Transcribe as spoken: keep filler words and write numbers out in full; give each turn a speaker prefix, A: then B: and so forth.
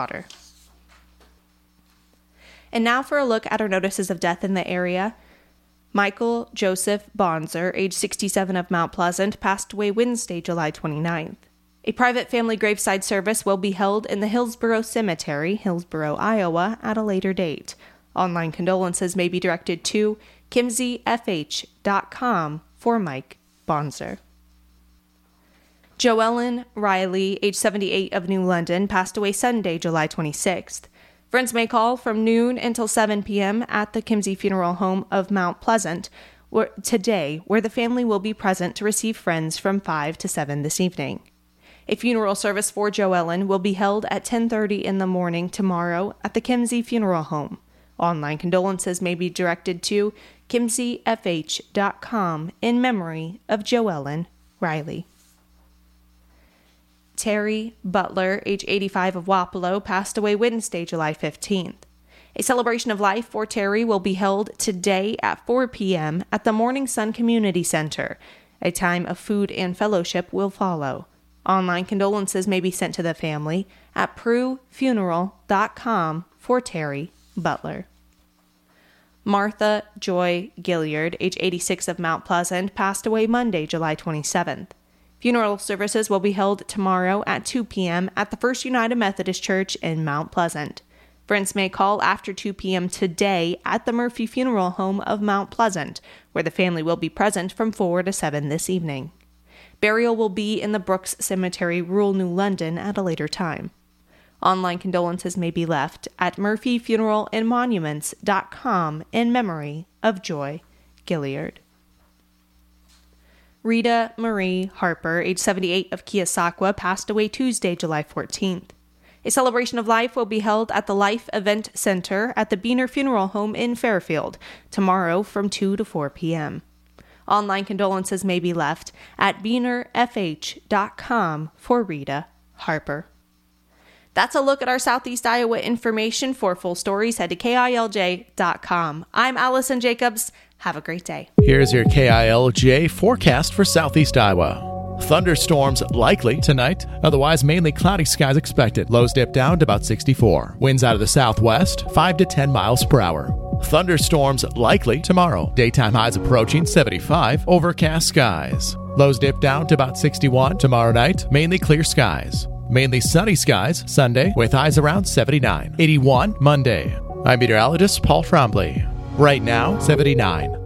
A: water. And now for a look at our notices of death in the area. Michael Joseph Bonser, age sixty-seven, of Mount Pleasant, passed away Wednesday, July twenty-ninth. A private family graveside service will be held in the Hillsborough Cemetery, Hillsborough, Iowa, at a later date. Online condolences may be directed to kimsey f h dot com for Mike Bonser. Joellen Riley, age seventy-eight, of New London, passed away Sunday, July twenty-sixth. Friends may call from noon until seven p.m. at the Kimsey Funeral Home of Mount Pleasant where, today, where the family will be present to receive friends from five to seven this evening. A funeral service for Joellen will be held at ten thirty in the morning tomorrow at the Kimsey Funeral Home. Online condolences may be directed to kimsey f h dot com in memory of Joellen Riley. Terry Butler, age eighty-five, of Wapello, passed away Wednesday, July fifteenth. A celebration of life for Terry will be held today at four p.m. at the Morning Sun Community Center. A time of food and fellowship will follow. Online condolences may be sent to the family at prue funeral dot com for Terry Butler. Martha Joy Gilliard, age eighty-six, of Mount Pleasant, passed away Monday, July twenty-seventh. Funeral services will be held tomorrow at two p.m. at the First United Methodist Church in Mount Pleasant. Friends may call after two p.m. today at the Murphy Funeral Home of Mount Pleasant, where the family will be present from four to seven this evening. Burial will be in the Brooks Cemetery, rural New London, at a later time. Online condolences may be left at murphy funeral and monuments dot com in memory of Joy Gilliard. Rita Marie Harper, age seventy-eight, of Keosauqua, passed away Tuesday, July fourteenth. A celebration of life will be held at the Life Event Center at the Beener Funeral Home in Fairfield tomorrow from two to four p.m. Online condolences may be left at beener f h dot com for Rita Harper. That's a look at our Southeast Iowa information. For full stories, head to K I L J dot com. I'm Allison Jacobs. Have a great day.
B: Here's your K I L J forecast for Southeast Iowa. Thunderstorms likely tonight, otherwise mainly cloudy skies expected. Lows dip down to about sixty-four. Winds out of the southwest, five to ten miles per hour. Thunderstorms likely tomorrow. Daytime highs approaching seventy-five. Overcast skies. Lows dip down to about sixty-one. Tomorrow night, mainly clear skies. Mainly sunny skies Sunday with highs around seventy-nine. eighty-one Monday. I'm meteorologist Paul Frombley. Right now, seventy-nine.